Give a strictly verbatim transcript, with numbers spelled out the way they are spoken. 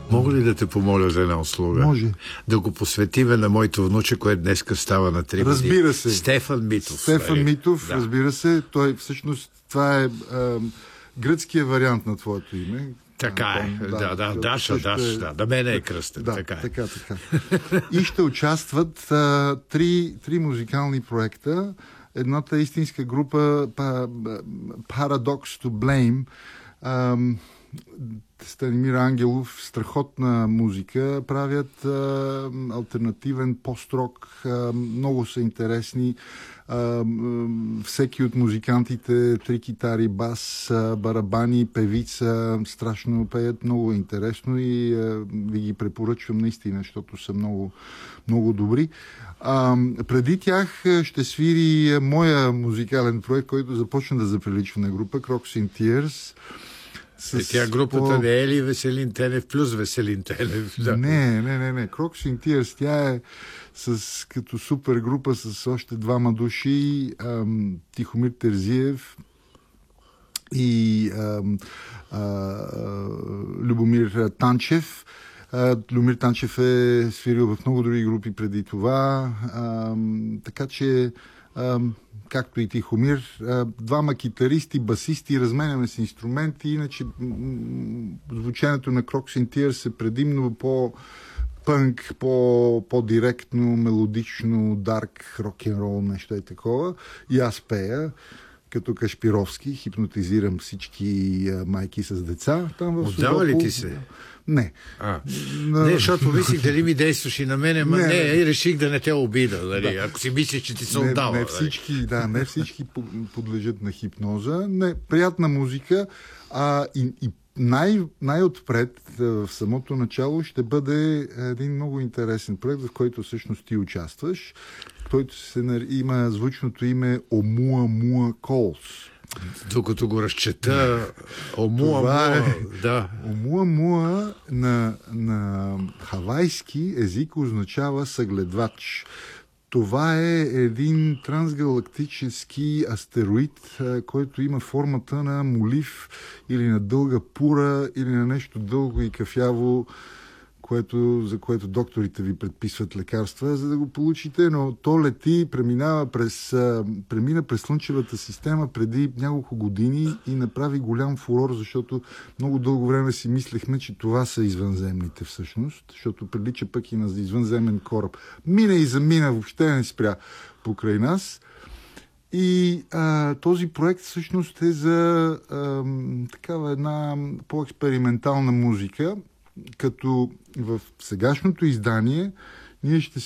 Мога ли да те помоля за една услуга? Може. Да го посветиме на моето внуче, което днеска става на три години. Разбира се. Стефан Митов. Стефан нали? Митов, да. разбира се. Той всъщност, това е а, гръцкия вариант на твоето име. Така Антон, е. Да, да, да Даша, Даша, е... да. Да мене е кръстен. Да, така, е. така, така. И ще участват а, три, три музикални проекта. Едната истинска група Paradox to Blame. А, Станимир Ангелов, страхотна музика, правят а, алтернативен пост-рок, а, много са интересни. А, всеки от музикантите, три китари, бас, а, барабани, певица, страшно пеят, много интересно и а, ви ги препоръчвам наистина, защото са много, много добри. А, преди тях ще свири моя музикален проект, който започна да заприличва на група Crocs in Tears. С... Е, тя групата по... не е ли Веселин Тенев плюс Веселин Тенев? Да. Не, не, не, не. Crocs in Tears, тя е с, като супер група с още двама души. Ам, Тихомир Терзиев и ам, а, а, Любомир Танчев. А, Любомир Танчев е свирил в много други групи преди това. Ам, така че ам, както и Тихомир, двама китаристи, басисти, разменяме с инструменти, иначе звучането на Crocs in Tears е предимно по пънк, по, по-директно, мелодично, дарк, рок-н-рол, нещо е такова. И аз пея, като Кашпировски, хипнотизирам всички майки с деца. Там в Отдава ли ти се? Не. А, не, защото мислих дали ми действаш и на мене, ма не, не, и реших да не те обида, нали? Да. Ако си мислиш, че ти се не, отдава. Не всички, нали? Да, не всички подлежат на хипноза. Не, приятна музика. А, и, и най, най-отпред, в самото начало, ще бъде един много интересен проект, в който всъщност ти участваш, който се, има звучното име Омуамуа Колс. Докато го разчета, Омуамуа, е, да. Омуамуа на, на хавайски език означава съгледвач. Това е един трансгалактически астероид, който има формата на молив или на дълга пура или на нещо дълго и кафяво, което, за което докторите ви предписват лекарства, за да го получите, но то лети, преминава през, премина през Слънчевата система преди няколко години и направи голям фурор, защото много дълго време си мислехме, че това са извънземните всъщност, защото прилича пък и на извънземен кораб. Мина и замина, въобще не спря покрай нас. И а, този проект всъщност е за а, такава една по-експериментална музика, като в сегашното издание ние ще